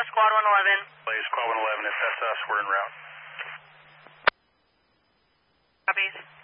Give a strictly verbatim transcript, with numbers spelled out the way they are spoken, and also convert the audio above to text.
Squad one eleven. Blaze, Squad one eleven, it's S us, we're en route. Copies.